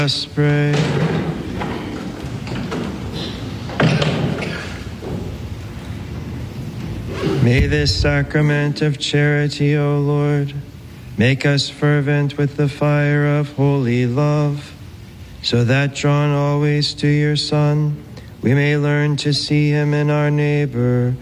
Let's pray. May this sacrament of charity, O Lord, make us fervent with the fire of holy love, so that, drawn always to your Son, we may learn to see him in our neighbor